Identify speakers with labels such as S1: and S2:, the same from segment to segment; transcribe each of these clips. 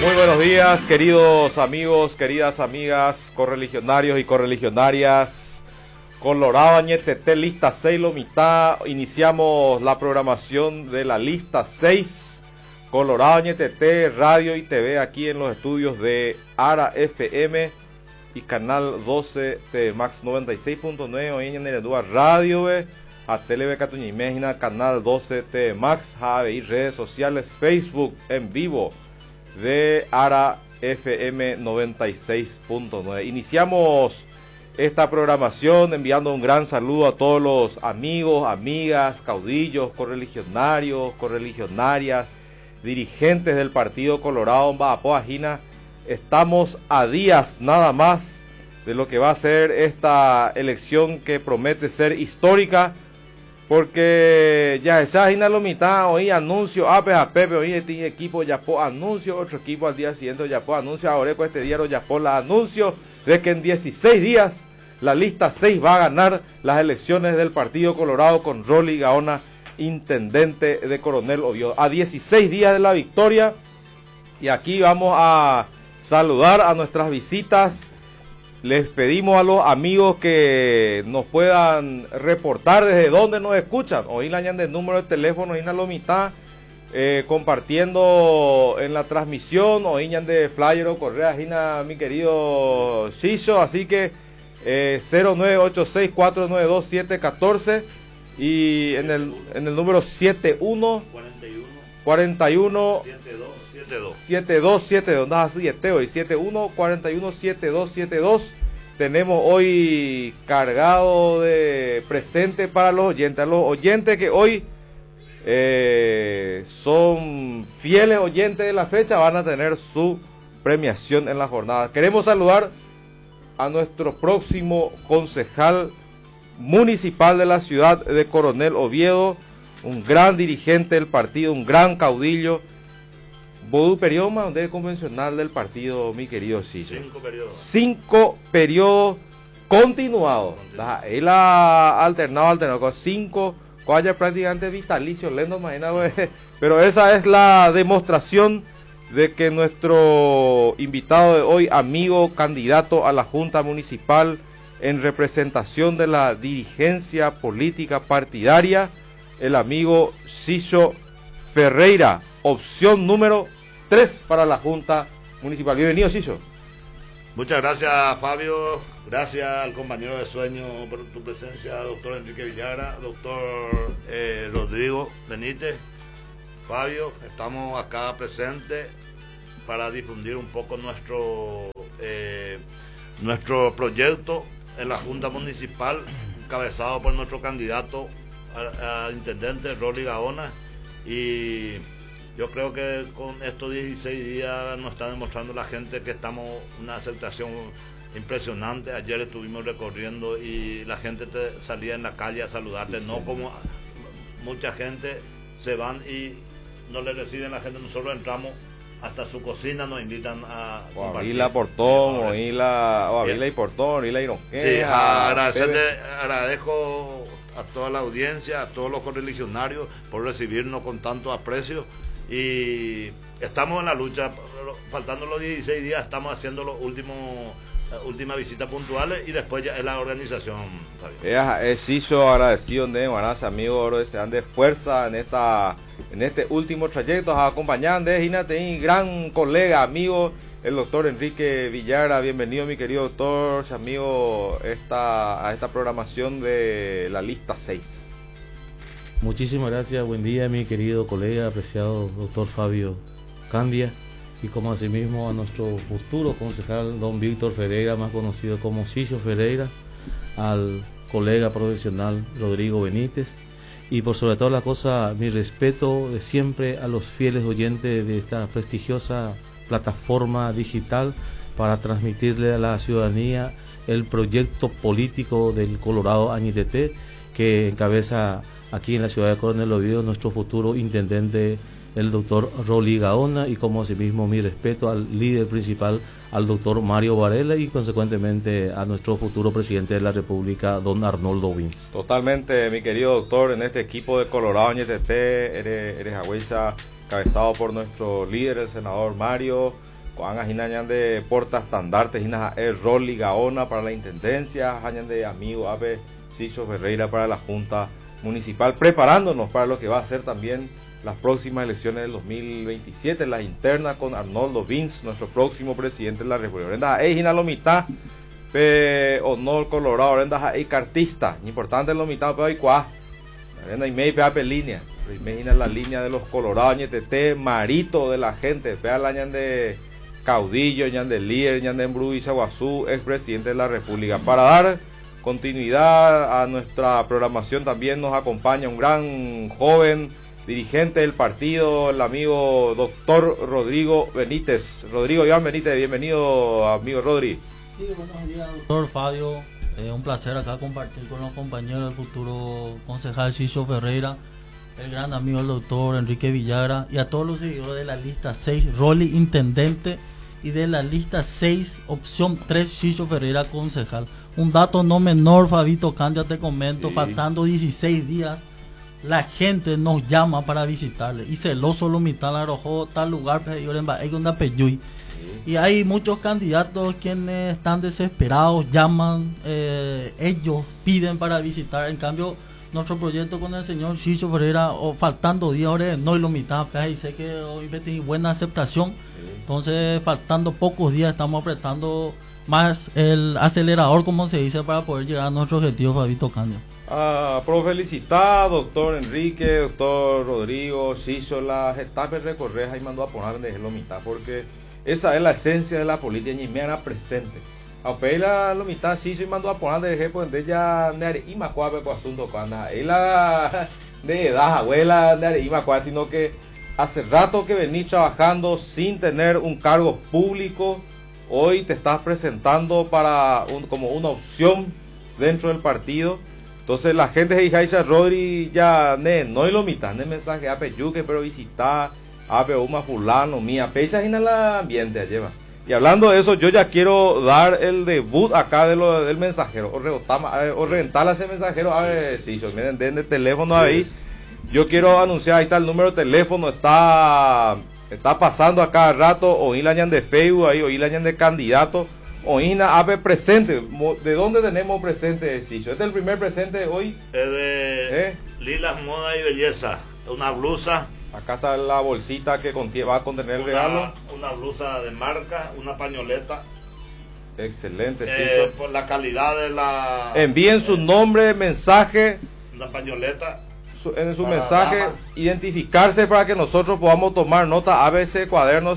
S1: Muy buenos días, queridos amigos, queridas amigas, correligionarios y correligionarias. Colorado Añetete, lista 6, lo mitad. Iniciamos la programación de la lista 6. Colorado Añetete, radio y TV aquí en los estudios de ARA FM y canal 12 TV Max 96.9. Hoy en el radio a Televe Catuñimegina, canal 12 TV Max, y redes sociales, Facebook en vivo de ARA FM 96.9. Iniciamos esta programación enviando un gran saludo a todos los amigos, amigas, caudillos, correligionarios, correligionarias, dirigentes del Partido Colorado Mbapoajina. Estamos a días nada más de lo que va a ser esta elección que promete ser histórica, porque ya esa la mitad, hoy anuncio, Pepe, hoy este equipo ya po anuncio, otro equipo al día siguiente ya po anuncio, ahora con este día ya po la anuncio de que en 16 días la lista 6 va a ganar las elecciones del Partido Colorado con Rolly Gaona, intendente de Coronel Oviedo. A 16 días de la victoria, y aquí vamos a saludar a nuestras visitas. Les pedimos a los amigos que nos puedan reportar desde dónde nos escuchan. Hoy la añaden el número de teléfono, hoy la mitad, compartiendo en la transmisión, hoy de flyer o correa, mi querido Shisho. Así que 0986-492-714 y en el número 71 41 7272, no así este hoy, 71 41 7272. Tenemos hoy cargado de presente para los oyentes que hoy son fieles oyentes de la fecha, van a tener su premiación en la jornada. Queremos saludar a nuestro próximo concejal municipal de la ciudad de Coronel Oviedo, un gran dirigente del partido, un gran caudillo. Bodú Perioma, donde es convencional del partido, mi querido Ciso. 5 periodos continuados. Él ha alternado con 5, cuaya prácticamente vitalicio, lento, pero esa es la demostración de que nuestro invitado de hoy, amigo candidato a la Junta Municipal en representación de la dirigencia política partidaria, el amigo Ciso Ferreira, opción número 3 para la Junta Municipal. Bienvenido, Ciso.
S2: Muchas gracias, Fabio. Gracias al compañero de sueño por tu presencia, doctor Enrique Villara, doctor Rodrigo Benítez. Fabio, estamos acá presentes para difundir un poco nuestro proyecto en la Junta Municipal, encabezado por nuestro candidato a intendente, Rolly Gaona. Y yo creo que con estos 16 días nos está demostrando la gente que estamos una aceptación impresionante. Ayer estuvimos recorriendo y la gente salía en la calle a saludarte, sí, no como mucha gente se van y no le reciben la gente. Nosotros entramos hasta su cocina, nos invitan a compartir.
S1: Avila Portón, Avila y Portón, Avila y
S2: Sí, agradezco a toda la audiencia, a todos los correligionarios por recibirnos con tanto aprecio, y estamos en la lucha. Faltando los 16 días estamos haciendo las últimas visitas puntuales y después ya es la organización.
S1: Es hizo agradecido de Guanas, amigos, deseando fuerza en este último trayecto, acompañando de gran colega, amigo, el doctor Enrique Villara. Bienvenido, mi querido doctor, amigo, a esta programación de la lista 6.
S3: Muchísimas gracias, buen día, mi querido colega, apreciado doctor Fabio Candia, y como asimismo a nuestro futuro concejal don Víctor Ferreira, más conocido como Ciso Ferreira, al colega profesional Rodrigo Benítez, y por sobre todas las cosas, mi respeto de siempre a los fieles oyentes de esta prestigiosa plataforma digital para transmitirle a la ciudadanía el proyecto político del Colorado Añetete, que encabeza aquí en la ciudad de Coronel Oviedo nuestro futuro intendente, el doctor Rolly Gaona, y como asimismo mi respeto al líder principal, al doctor Mario Varela, y consecuentemente a nuestro futuro presidente de la República, don Arnoldo Wins.
S1: Totalmente, mi querido doctor, en este equipo de Colorado Añetete, eres agüeza cabezado por nuestro líder, el senador Mario, con Ajinan de Portas Standartes, Rolly Gaona para la Intendencia, Hañan de amigo Abe Cicho Ferreira para la Junta Municipal, preparándonos para lo que va a ser también las próximas elecciones del 2027, las internas con Arnoldo Vince, nuestro próximo presidente de la República. Ejina lo mitad, honor Colorado, Renda cartista, importante lo mitad, pero hay cuá. Renda y media línea, imagina la línea de los Colorados, ñetete, marito de la gente, vea la ñan de caudillo, ñan de líder, ñan de Embrú y Chaguazú, expresidente de la República. Para dar continuidad a nuestra programación también nos acompaña un gran joven dirigente del partido, el amigo doctor Rodrigo Benítez. Rodrigo Iván Benítez, bienvenido amigo Rodri.
S4: Sí, buenos días doctor Fabio, un placer acá compartir con los compañeros del futuro concejal Cicho Ferreira, el gran amigo del doctor Enrique Villagra y a todos los seguidores de la lista 6 Rolly Intendente y de la lista 6 opción 3 Cicho Ferreira concejal. Un dato no menor, Fabito Candia, te comento, sí. Faltando 16 días la gente nos llama para visitarle y celoso lo mitad arrojó tal lugar y hay muchos candidatos quienes están desesperados, llaman, ellos piden para visitar. En cambio nuestro proyecto con el señor Cicho Ferreira, faltando 10 horas no y lo mitad y sé que hoy tiene buena aceptación, entonces faltando pocos días estamos apretando más el acelerador, como se dice, para poder llegar a nuestro objetivo, Fabito Candia.
S1: Por felicitar, doctor Enrique, doctor Rodrigo, Cicho, las etapas recorrejas y mandó a poner de la mitad, porque esa es la esencia de la política y me era presente. A pela la mitad Cicho y mandó a poner de ejemplo de ella de y macuabe con asunto cuando ella de edad abuela de y macuabe, sino que hace rato que venís trabajando sin tener un cargo público, hoy te estás presentando para como una opción dentro del partido. Entonces la gente de Hijaicha Rodri ya no hay lo mitad de mensaje a Peyuque, pero visitar a Peuma fulano mía pecha en el ambiente lleva. Y hablando de eso, yo ya quiero dar el debut acá del mensajero o reventar ese mensajero. A ver si yo me den el teléfono ahí. Yo quiero anunciar, ahí está el número de teléfono, está pasando a cada rato, oí la ñan de Facebook ahí, oí la ñan de candidato. Oína Ave presente. ¿De dónde tenemos presente, Cicho? ¿Este es el primer presente de hoy?
S2: Es de Lilas Moda y Belleza. Una blusa.
S1: Acá está la bolsita que va a contener el regalo.
S2: Una blusa de marca, una pañoleta.
S1: Excelente, Cicho.
S2: Por la calidad de la...
S1: Envíen su nombre, mensaje.
S2: Una pañoleta.
S1: En su mensaje, dama. Identificarse para que nosotros podamos tomar nota. ABC cuaderno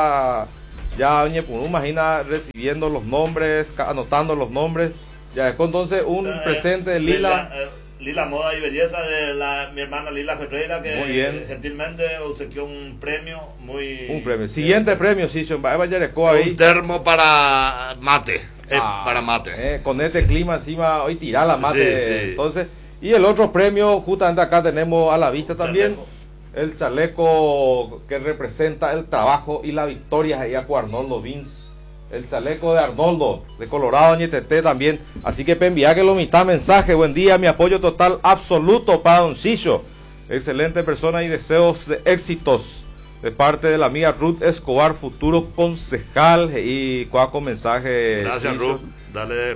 S1: ya doña Punu, imagina recibiendo los nombres, anotando los nombres. Ya entonces un presente de Lila.
S2: Lila Moda y Belleza de mi hermana Lila Ferreira, que
S1: muy bien.
S2: Gentilmente obsequió un premio muy...
S1: Un premio. Siguiente premio, sí, ahí.
S2: Un termo para mate. Para mate.
S1: Con este clima encima, hoy tirar la mate.
S2: Sí.
S1: Entonces, y el otro premio, justamente acá tenemos a la vista también. El chaleco que representa el trabajo y la victoria ahí a Arnoldo Vince. El chaleco de Arnoldo, de Colorado, Ñetete también. Así que envía que lo mitad mensaje. Buen día, mi apoyo total absoluto para don Cicho. Excelente persona y deseos de éxitos. De parte de la amiga Ruth Escobar, futuro concejal. Y cuaco mensaje.
S2: Gracias,
S1: Cicho.
S2: Ruth. Dale,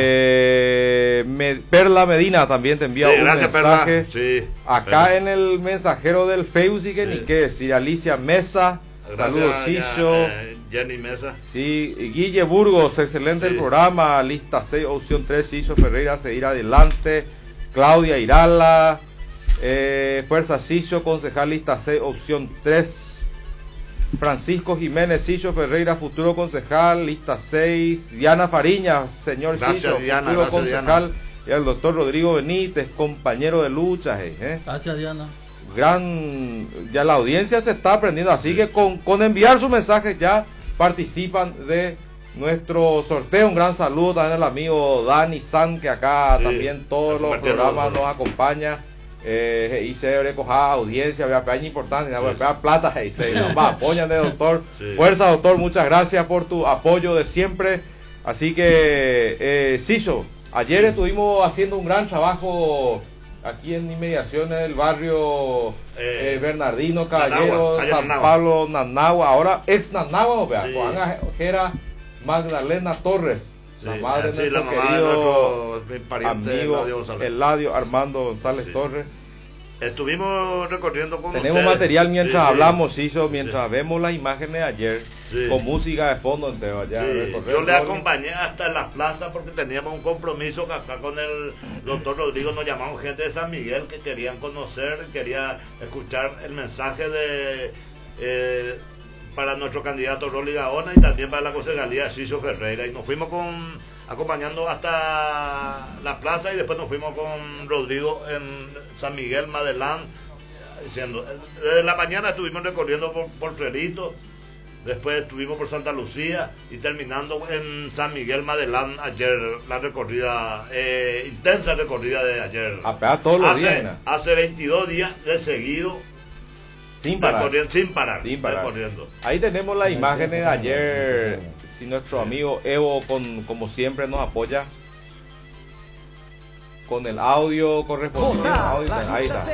S2: gracias.
S1: Perla Medina también te envía un
S2: gracias,
S1: mensaje.
S2: Perla. Sí,
S1: acá
S2: Perla.
S1: En el mensajero del Facebook, sí que ni qué decir. Alicia Mesa. Saludos, Cicho.
S2: Jenny Mesa.
S1: Sí, Guille Burgos, excelente el programa. Lista 6, opción 3, Cicho Ferreira, seguir adelante. Claudia Irala. Fuerza Cicho, concejal lista 6, opción 3. Francisco Jiménez, Cicho Ferreira, futuro concejal, lista 6. Diana Fariña, señor Cicho, futuro concejal. Diana. Y el doctor Rodrigo Benítez, compañero de lucha.
S4: Gracias, Diana.
S1: Ya la audiencia se está aprendiendo, así que con enviar sus mensajes ya participan de nuestro sorteo. Un gran saludo también al amigo Dani San, que acá también todos los programas nos acompaña. Y se recoja audiencia, vea peña importante, vea plata, apoyan de doctor. Fuerza, doctor, muchas gracias por tu apoyo de siempre. Así que, Cicho, ayer estuvimos haciendo un gran trabajo aquí en inmediaciones del barrio Bernardino Caballero,
S2: Nanagua,
S1: San
S2: Nanagua.
S1: Pablo, Nanagua, ahora ex Nanagua, vea,
S2: Sí.
S1: con Ana Jera Magdalena Torres, la
S2: Sí,
S1: madre de
S2: sí, la
S1: nuestro
S2: mamá de
S1: querido
S2: nuestro pariente
S1: amigo
S2: Eladio González.
S1: Eladio Armando González
S2: Sí.
S1: Torres.
S2: Estuvimos recorriendo con
S1: Tenemos
S2: ustedes.
S1: material mientras
S2: Sí, sí.
S1: hablamos, Ciso,
S2: Sí.
S1: mientras vemos las imágenes de ayer,
S2: Sí.
S1: con música de fondo, entonces vaya a
S2: Sí,
S1: recorrer
S2: yo le
S1: Rolly.
S2: acompañé hasta en la plaza porque teníamos un compromiso que acá con el doctor Rodrigo nos llamamos gente de San Miguel que querían conocer, quería escuchar el mensaje de para nuestro candidato Rolly Gaona y también para la concejalía de Ciso Ferreira, y nos fuimos acompañando hasta la plaza y después nos fuimos con Rodrigo en San Miguel, Madelán, diciendo, desde la mañana estuvimos recorriendo por Cerrito. Después estuvimos por Santa Lucía y terminando en San Miguel Madelán ayer, la recorrida, intensa recorrida de ayer.
S1: A pegar todos los días, ¿no?
S2: Hace 22 días de seguido,
S1: Sin parar.
S2: recorriendo, sin parar,
S1: Sin parar.
S2: recorriendo.
S1: Ahí tenemos las imágenes de ayer. Si nuestro amigo Evo, como siempre, nos apoya con el audio correspondiente. Ahí está.